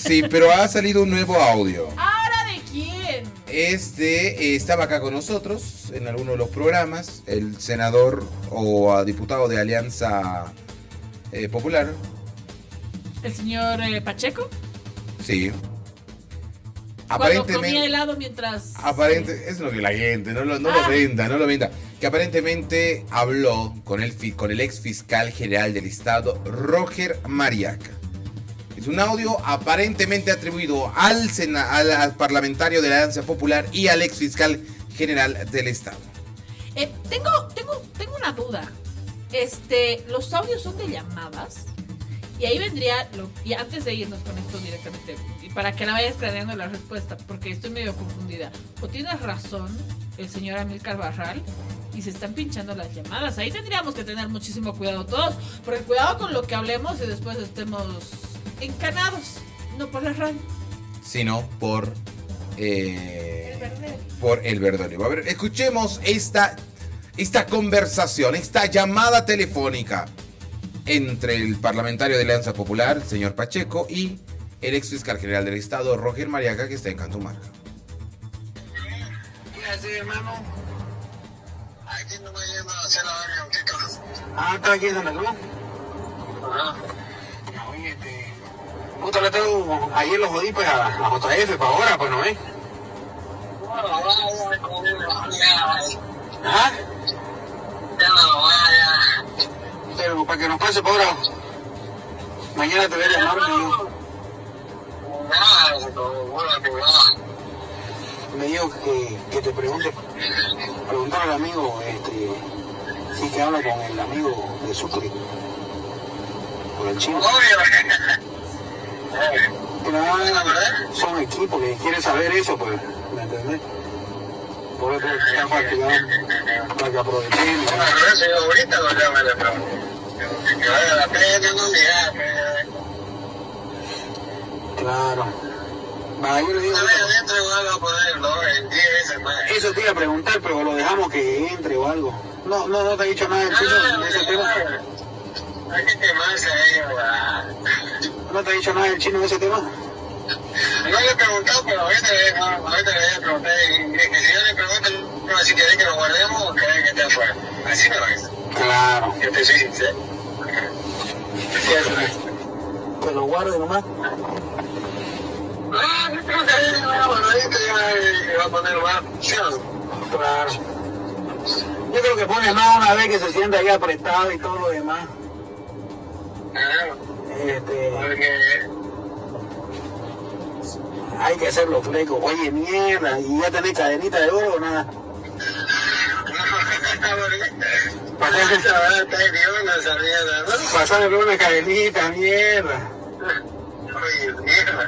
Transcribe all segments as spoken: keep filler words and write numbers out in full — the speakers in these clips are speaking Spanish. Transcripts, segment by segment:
Sí, pero ha salido un nuevo audio. ¿Ahora de quién? Este eh, estaba acá con nosotros en alguno de los programas, el senador o diputado de Alianza eh, Popular. ¿El señor eh, Pacheco? Sí. Cuando comía helado mientras... Aparente, es lo que la gente, no lo, no Ah. lo venda, no lo venda. Que aparentemente habló con el, fi- con el ex fiscal general del estado, Roger Mariaca. Es un audio aparentemente atribuido al, sena, al, al parlamentario de la Alianza Popular y al ex fiscal general del estado. Eh, tengo, tengo, tengo una duda. Este, los audios son de llamadas. Y ahí vendría, lo, y antes de irnos con esto directamente, y para que la vayas planeando la respuesta, porque estoy medio confundida. O tienes razón el señor Amílcar Barral, y se están pinchando las llamadas. Ahí tendríamos que tener muchísimo cuidado todos, porque cuidado con lo que hablemos y después estemos encanados, no por la radio. Sino por... Eh, El verdadero. por el verdadero. A ver, escuchemos esta, esta conversación, esta llamada telefónica entre el parlamentario de la Alianza Popular, el señor Pacheco, y el ex fiscal general del estado, Roger Mariaca, que está en Cantumarca. ¿Qué haces, hermano? Aquí no me llevo a hacer la verga, muchachos. Ah, ¿está aquí en Santa Cruz? Ajá. Oye, este... Puta, le tengo... Ayer lo jodí, pues, a, a J F para ahora, pues, ¿no ves? ¿Ah? Pero para que nos pase por ahora, mañana te voy a llamar y yo. Me dijo que, que te pregunte, preguntar al amigo, este, si que habla con el amigo de Sucre, con el chino. Claro, son equipos que quieren saber eso, pues, ¿me entendés? Por eso está fatigado, para que aprovechemos. Ahorita lo llaman, que vaya la pena, no me. Claro. Va, yo le digo. Eso te iba a preguntar, pero lo dejamos que entre o algo. No, no, no te he dicho nada del chino de ese tema. Hay que quemarse a ellos. ¿No te ha dicho nada del chino de ese tema? No le he preguntado, pero ahorita le voy a preguntar. Que si yo le pregunto, no, si quiere que lo guardemos o quiere que esté afuera. Así me lo es. Claro. Yo te soy sincero. Que lo guarde nomás. Ah, no creo que ahí no, bueno, ahí te va a poner más opción. Claro. Yo creo que pone más una vez que se sienta ahí apretado y todo lo demás. Claro. Este... Porque... hay que hacerlo fleco. Oye, mierda, ¿y ya tenés cadenita de oro o nada? Pasarle una cadenita, mierda. Oye, mierda.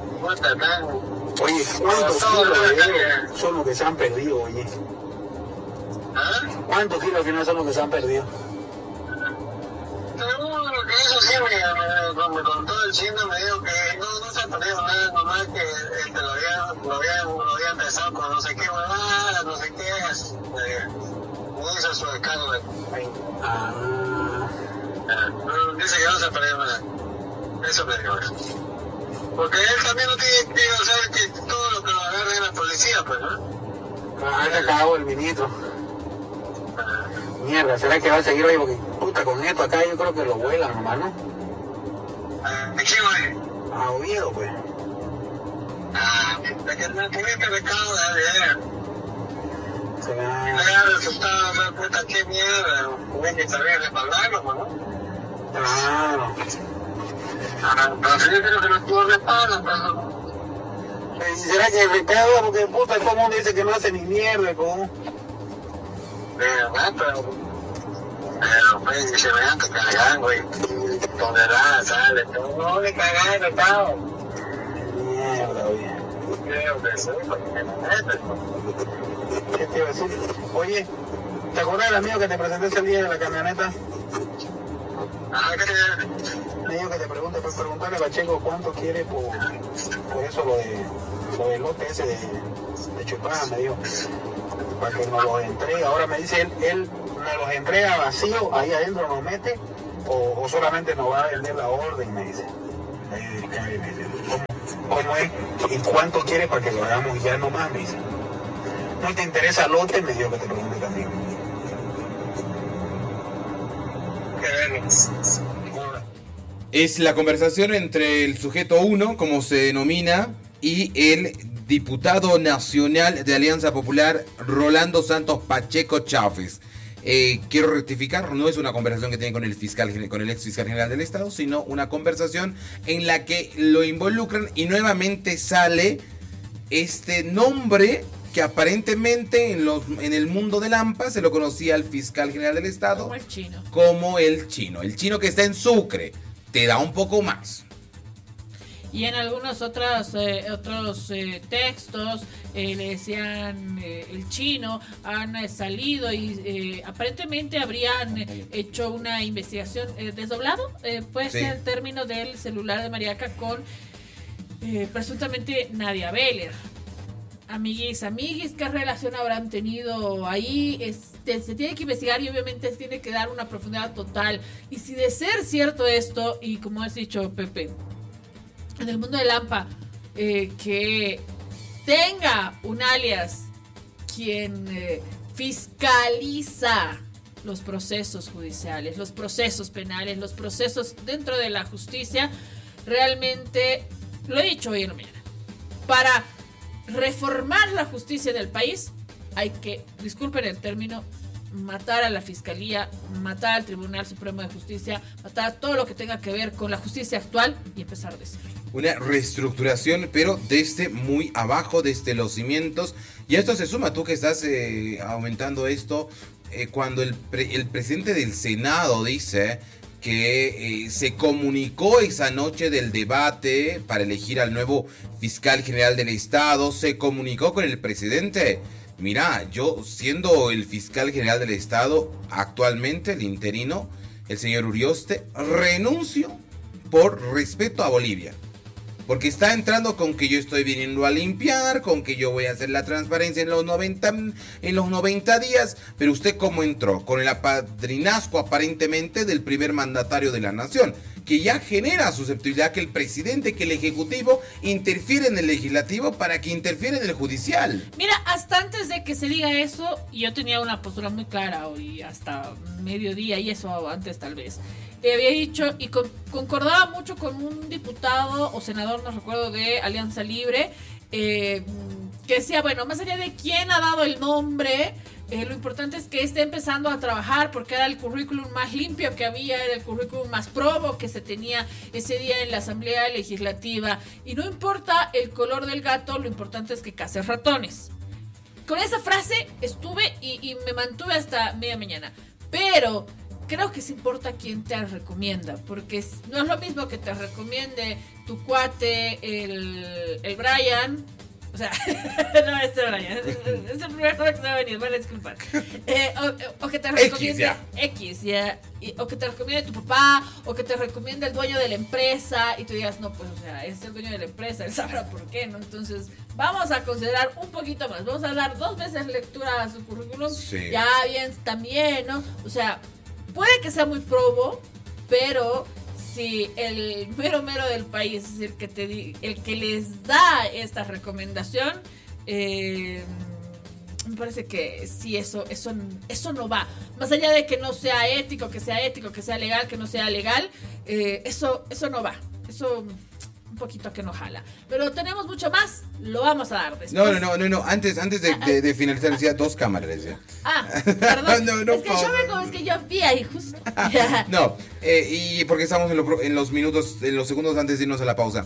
Oye, ¿cuántos kilos de oro son los que se han perdido, oye? ¿Cuántos kilos al final son los que se han perdido? Seguro que eso sí me, me contó el chino, me dijo que no, no se ha perdido nada, nomás que este, lo habían lo había, lo había empezado con no sé qué huevada, no sé qué, eh, hizo su escándalo. Ah. Dice que no se ha perdido nada. Eso me dijo. Porque él también no tiene que saber que todo lo que lo agarra es la policía, pues, ¿no? Ah, le acabó el ministro. Mierda, ¿será que va a seguir ahí? Porque, puta, con esto acá yo creo que lo vuelan nomás, ¿no? ¿De quién va? A Oviedo, pues. Ah, de que no tuviste pecado de ver. Se me ha resultado, me puta, qué mierda. Hay que saber respaldarlo, ¿no? Claro. Ah, pero si yo creo que no tuvo respaldo, pero... ¿Será que el respaldo? Porque, puta, el común dice que no hace ni mierda, ¿cómo? Pero, pero, pero, pues, se vean que cargan, güey, toneladas, sale, no le cagan, no estaba. Mierda, güey. Creo que sí, porque no es, ¿qué te iba a decir? Oye, ¿te acuerdas del amigo que te presenté ese día de la camioneta? Ah, ¿qué te me dijo que te pregunte, pues preguntarle a Pacheco cuánto quiere por, por eso, lo de, lo del lote ese de, de Chupada, me dijo. Para que nos los entregue. Ahora me dice él, él nos los entrega vacío, ahí adentro nos mete, o, o solamente nos va a vender la orden, me dice. Ahí, ahí, me dice. ¿Cómo es? ¿Y cuánto quieres para que lo hagamos? Ya no más, me dice. ¿No te interesa lote? Me dijo que te pregunte también. Es la conversación entre el sujeto uno, como se denomina, y el diputado nacional de Alianza Popular, Rolando Santos Pacheco Chávez. Eh, quiero rectificar, no es una conversación que tiene con el fiscal, con el ex fiscal general del Estado, sino una conversación en la que lo involucran y nuevamente sale este nombre que aparentemente en, los, en el mundo del AMPA se lo conocía al fiscal general del Estado como el chino. Como el chino, el chino que está en Sucre, te da un poco más. Y en algunos otros, eh, otros eh, textos eh, le decían eh, el chino, han eh, salido y eh, aparentemente habrían eh, hecho una investigación eh, desdoblado, eh, puede Sí. ser el término del celular de Mariaca con eh, presuntamente Nadia Beller. Amiguis, amiguis, ¿qué relación habrán tenido ahí? Este, se tiene que investigar y obviamente se tiene que dar una profundidad total. Y si de ser cierto esto, y como has dicho, Pepe, en el mundo del AMPA, eh, que tenga un alias quien eh, fiscaliza los procesos judiciales, los procesos penales, los procesos dentro de la justicia, realmente, lo he dicho hoy en la mañana, para reformar la justicia del país hay que, disculpen el término, matar a la Fiscalía, matar al Tribunal Supremo de Justicia, matar todo lo que tenga que ver con la justicia actual y empezar de cero. Una reestructuración, pero desde muy abajo, desde los cimientos. Y a esto se suma, tú que estás eh, aumentando esto, eh, cuando el, pre- el presidente del Senado dice que eh, se comunicó esa noche del debate para elegir al nuevo fiscal general del Estado, se comunicó con el presidente. Mira, yo siendo el fiscal general del Estado, actualmente el interino, el señor Urioste, renuncio por respeto a Bolivia. Porque está entrando con que yo estoy viniendo a limpiar, con que yo voy a hacer la transparencia en los noventa, en los noventa días. Pero usted cómo entró, con el apadrinazgo aparentemente del primer mandatario de la nación, que ya genera susceptibilidad que el presidente, que el ejecutivo interfiere en el legislativo para que interfiera en el judicial. Mira, hasta antes de que se diga eso, yo tenía una postura muy clara hoy, hasta mediodía, y eso antes tal vez. Eh, había dicho y con, concordaba mucho con un diputado o senador, no recuerdo, de Alianza Libre, eh, que decía, bueno, más allá de quién ha dado el nombre, eh, lo importante es que esté empezando a trabajar porque era el currículum más limpio que había, era el currículum más probo que se tenía ese día en la Asamblea Legislativa. Y no importa el color del gato, lo importante es que case ratones. Con esa frase estuve y, y me mantuve hasta media mañana. Pero creo que sí importa quién te recomienda, porque no es lo mismo que te recomiende tu cuate, el, el Brian. O sea, no es el Brian, es, es el primer juego que se va a venir, vale, disculpar. Eh, o, o que te recomiende X, ya. X, ya. Y, o que te recomiende tu papá, o que te recomiende el dueño de la empresa, y tú digas, no, pues, o sea, es el dueño de la empresa, él sabrá por qué, ¿no? Entonces, vamos a considerar un poquito más, vamos a dar dos veces lectura a su currículum, sí. Ya bien, también, ¿no? O sea, puede que sea muy probo, pero si el mero mero del país es el que te di, el que les da esta recomendación, eh, me parece que sí, eso, eso, eso no va. Más allá de que no sea ético, que sea ético, que sea legal, que no sea legal, eh, eso, eso no va. Eso un poquito que no jala. Pero tenemos mucho más, lo vamos a dar después. No, no, no, no, no. Antes, antes de, de, de finalizar, decía dos cámaras. Decía. Ah, perdón. no, no, es que yo vengo, es que yo vi ahí justo. No, eh, y porque estamos en, lo, en los minutos, en los segundos antes de irnos a la pausa.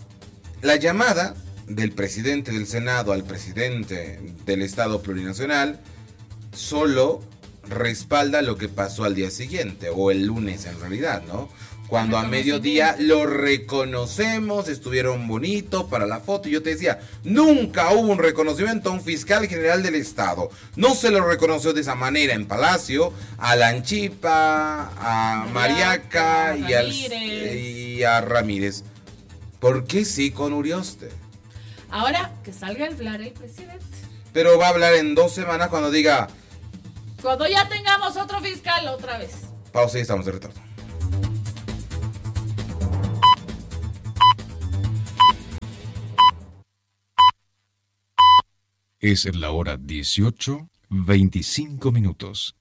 La llamada del presidente del Senado al presidente del Estado Plurinacional solo respalda lo que pasó al día siguiente, o el lunes en realidad, ¿no? Cuando a mediodía lo reconocemos, estuvieron bonitos para la foto. Y yo te decía, nunca hubo un reconocimiento a un fiscal general del Estado. No se lo reconoció de esa manera en Palacio, a Lanchipa, a Mariaca y, al, y a Ramírez. ¿Por qué sí con Urioste? Ahora que salga a hablar el presidente. Pero va a hablar en dos semanas cuando diga... Cuando ya tengamos otro fiscal otra vez. Pausa y estamos de retorno. Es la hora dieciocho, veinticinco minutos.